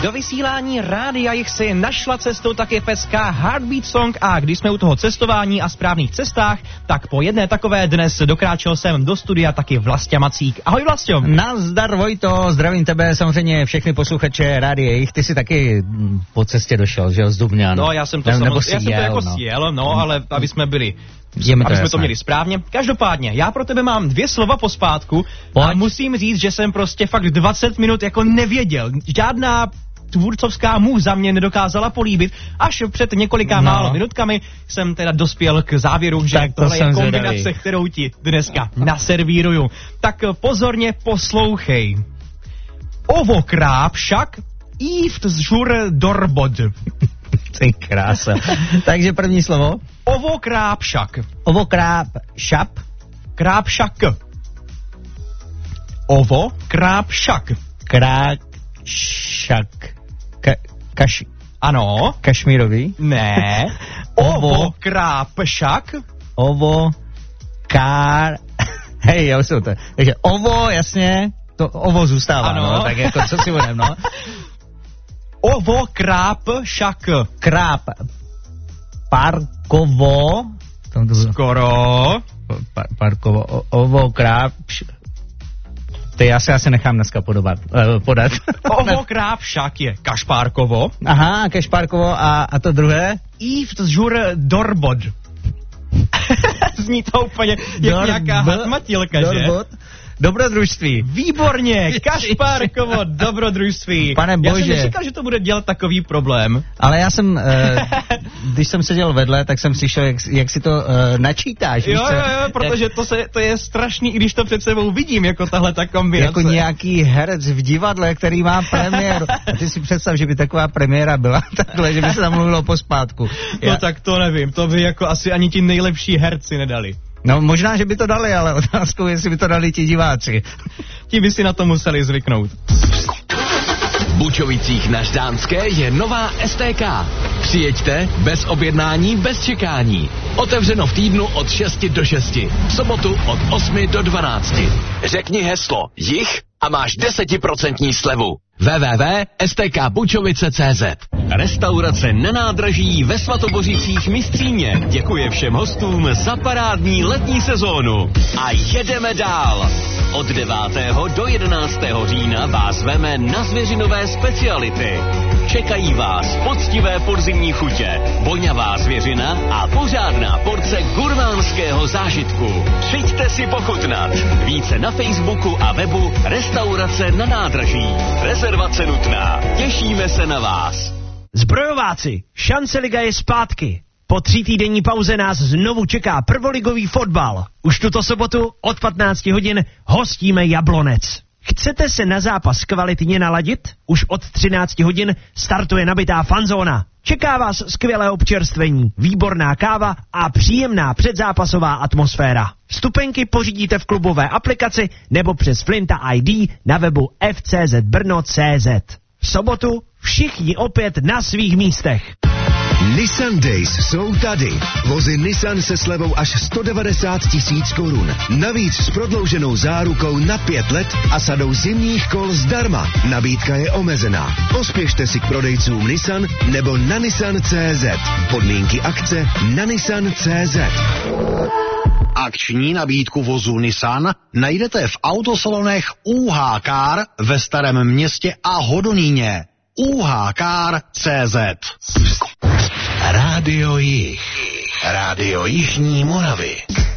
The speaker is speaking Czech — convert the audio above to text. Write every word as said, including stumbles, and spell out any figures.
Do vysílání rádia jich si našla cestou také peská Heartbeat Song a když jsme u toho cestování a správných cestách, tak po jedné takové dnes dokráčel jsem do studia taky Vlastě Macík. Ahoj Vlastě. Nazdar Vojto, zdravím tebe, samozřejmě všechny posluchače rádia jich. Ty jsi taky po cestě došel, že jo, z Dubňan. No já jsem to, ne, samozřejmě, já jsem to jel, jako no. sjel, no, ale aby jsme byli... Je mi to aby jsme jasné. to měli správně. Každopádně, já pro tebe mám dvě slova pospátku Pojď. a musím říct, že jsem prostě fakt dvacet minut jako nevěděl. Žádná tvůrcovská můza mě nedokázala políbit. Až před několika No. málo minutkami jsem teda dospěl k závěru, že Tak to tohle je jsem kombinace, zvědavý. kterou ti dneska naservíruju. Tak pozorně poslouchej. Ovokráb však ívt zžur dorbod. Ty krása. Takže první slovo. Ovokráb však. Ovokráb šap. Kráb však. Ovo kráb však. Krák šak. Ka, kaš, Ano. kašmírový. Ne. Ovo kráb však. Ovo kár. Hej, já už jsem to. Takže ovo, jasně, to ovo zůstává, Ano. no, tak jako co si budem, no. Ovo kráb však. Kráp. Parkovo. Tam to bylo. Skoro. Pa, parkovo. O, ovo kráp. š- Ty já se asi nechám dneska podobat, eh, podat. Ovo kráb však je Kašpárkovo. Aha, Kešpárkovo a, a to druhé? Ívt zžur dorbod. Zní to úplně jak Dorb- nějaká hatmatilka, že? Dorbod. Dobrodružství. Výborně, Kašpárkovo dobrodružství. Pane Já bože. jsem nečekal, že to bude dělat takový problém. Ale já jsem, eh, když jsem seděl vedle, tak jsem slyšel, jak, jak si to eh, načítáš. víš Jo, co? jo, jo, protože to, se, to je strašný, i když to před sebou vidím, jako tahle ta kombinace. Jako nějaký herec v divadle, který má premiéru. A ty si představ, že by taková premiéra byla takhle, že by se tam mluvilo pospátku. No Já, tak to nevím, to by jako asi ani ti nejlepší herci nedali. no možná, že by to dali, ale otázkou je, jestli by to dali ti diváci. Ti by si na to museli zvyknout. V Bučovicích na Ždánské je nová S T K. Přijeďte bez objednání, bez čekání. Otevřeno v týdnu od šesti do šesti. V sobotu od osmi do dvanácti. Řekni heslo jich a máš desetiprocentní slevu. w w w tečka s t k bučovice tečka c z. Restaurace na nádraží ve Svatobořicích Mistříně děkuje všem hostům za parádní letní sezónu. A jedeme dál. Od devátého do jedenáctého října vás veme na zvěřinové speciality. Čekají vás poctivé podzimní chutě, voňavá zvěřina a pořádná porce gurmánského zážitku. Přijďte si pochutnat. Více na Facebooku a webu Restaurace na nádraží. Rezervace nutná. Těšíme se na vás. Zbrojováci, šance liga je zpátky. Po třítýdenní pauze nás znovu čeká prvoligový fotbal. Už tuto sobotu od patnácti hodin hostíme Jablonec. Chcete se na zápas kvalitně naladit? Už od třinácti hodin startuje nabitá fanzóna. Čeká vás skvělé občerstvení, výborná káva a příjemná předzápasová atmosféra. Vstupenky pořídíte v klubové aplikaci nebo přes Flinta I D na webu f c z brno tečka c z. V sobotu všichni opět na svých místech. Nissan Days jsou tady. Vozy Nissan se slevou až sto devadesát tisíc korun. Navíc s prodlouženou zárukou na pět let a sadou zimních kol zdarma. Nabídka je omezená. Pospěšte si k prodejcům Nissan nebo na nissan tečka c z. Podmínky akce na nissan tečka c z. Akční nabídku vozu Nissan najdete v autosalonech U H Car ve Starém Městě a Hodoníně. U H Car tečka c z. Rádio Jich. Rádio Jižní Moravy.